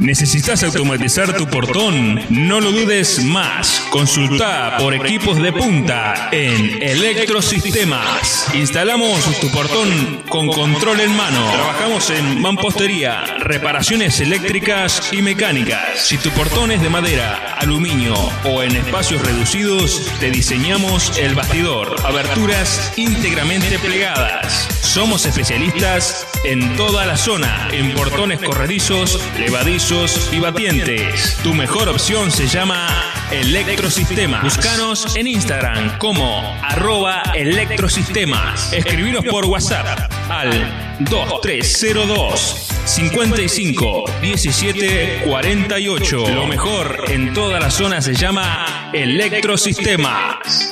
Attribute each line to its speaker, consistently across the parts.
Speaker 1: ¿Necesitas automatizar tu portón? No lo dudes más. Consulta por equipos de punta en Electrosistemas. Instalamos tu portón con control en mano. Trabajamos en mampostería, reparaciones eléctricas y mecánicas. Si tu portón es de madera, aluminio o en espacios reducidos, te diseñamos el bastidor. Aberturas íntegramente plegadas. Somos especialistas en toda la zona, en portones corredizos, levadizos y batientes. Tu mejor opción se llama Electrosistemas. Búscanos en Instagram como @electrosistemas. Escribinos por WhatsApp al 2302 55 17 48. Lo mejor en toda la zona se llama Electrosistemas.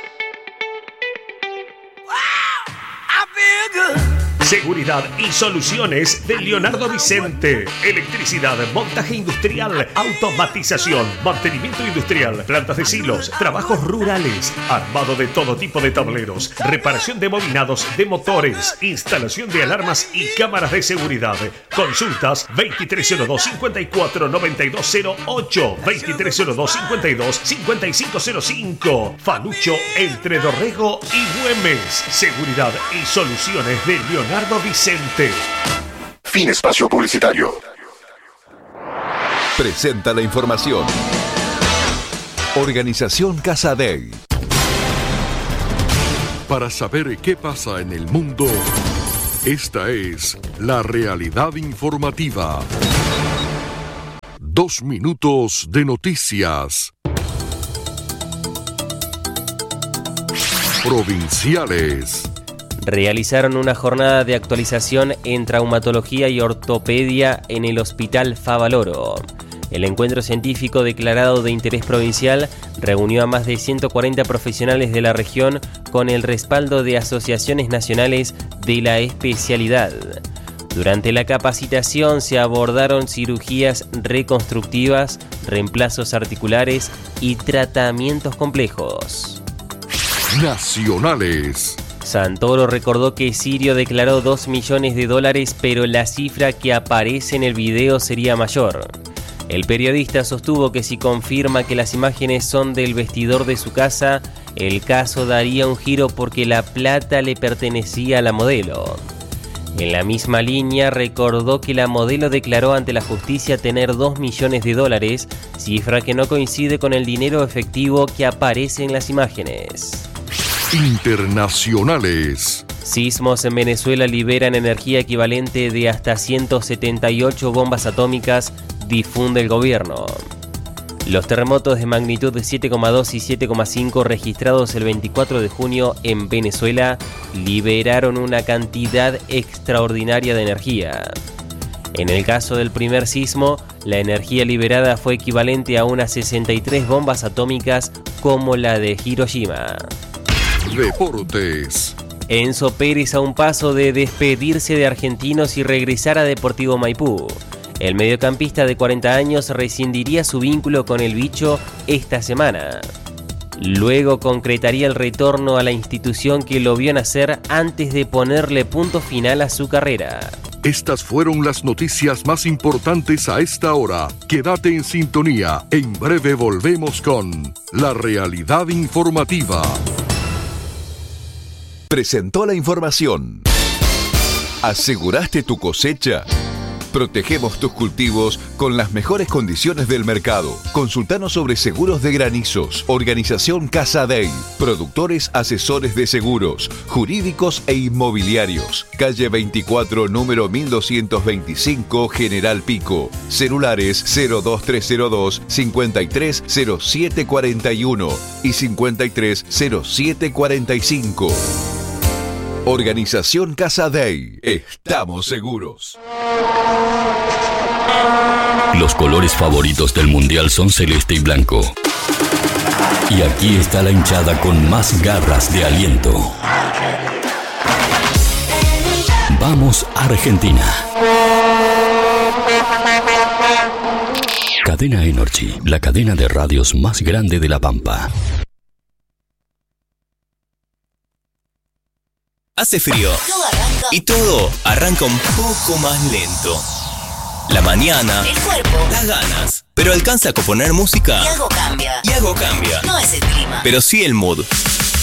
Speaker 2: Seguridad y soluciones de Leonardo Vicente. Electricidad, montaje industrial, automatización, mantenimiento industrial, plantas de silos, trabajos rurales, armado de todo tipo de tableros, reparación de bobinados de motores, instalación de alarmas y cámaras de seguridad. Consultas 2302-549208, 2302-52-5505. Falucho entre Dorrego y Güemes. Seguridad y soluciones de Leonardo Vicente.
Speaker 3: Fin espacio publicitario.
Speaker 4: Presenta la información. Organización Casa Dei.
Speaker 5: Para saber qué pasa en el mundo, esta es la realidad informativa. 2 minutos de noticias. Provinciales.
Speaker 6: Realizaron una jornada de actualización en traumatología y ortopedia en el Hospital Favaloro. El encuentro científico declarado de interés provincial reunió a más de 140 profesionales de la región con el respaldo de asociaciones nacionales de la especialidad. Durante la capacitación se abordaron cirugías reconstructivas, reemplazos articulares y tratamientos complejos.
Speaker 5: Nacionales.
Speaker 6: Santoro recordó que Sirio declaró $2 millones, pero la cifra que aparece en el video sería mayor. El periodista sostuvo que si confirma que las imágenes son del vestidor de su casa, el caso daría un giro porque la plata le pertenecía a la modelo. En la misma línea recordó que la modelo declaró ante la justicia tener $2 millones, cifra que no coincide con el dinero efectivo que aparece en las imágenes.
Speaker 5: Internacionales.
Speaker 6: Sismos en Venezuela liberan energía equivalente de hasta 178 bombas atómicas, difunde el gobierno. Los terremotos de magnitud de 7,2 y 7,5 registrados el 24 de junio en Venezuela liberaron una cantidad extraordinaria de energía. En el caso del primer sismo, la energía liberada fue equivalente a unas 63 bombas atómicas como la de Hiroshima.
Speaker 5: Deportes.
Speaker 6: Enzo Pérez a un paso de despedirse de Argentinos y regresar a Deportivo Maipú. El mediocampista de 40 años rescindiría su vínculo con el bicho esta semana. Luego concretaría el retorno a la institución que lo vio nacer antes de ponerle punto final a su carrera.
Speaker 5: Estas fueron las noticias más importantes a esta hora. Quédate en sintonía. En breve volvemos con La Realidad Informativa.
Speaker 4: Presentó la información. ¿Aseguraste tu cosecha? Protegemos tus cultivos con las mejores condiciones del mercado. Consultanos sobre seguros de granizos. Organización Casa Dei. Productores asesores de seguros, jurídicos e inmobiliarios. Calle 24, número 1225, General Pico. Celulares 02302 530741 y 530745. Organización Casa Dei. Estamos seguros.
Speaker 7: Los colores favoritos del mundial son celeste y blanco. Y aquí está la hinchada con más garras de aliento. Vamos Argentina. Cadena Energy, la cadena de radios más grande de La Pampa.
Speaker 8: Hace frío y todo arranca un poco más lento. la mañana,
Speaker 9: el cuerpo,
Speaker 8: las ganas. Pero alcanza a componer música
Speaker 9: y algo cambia.
Speaker 8: Y algo cambia.
Speaker 9: No es el clima,
Speaker 8: pero sí el mood.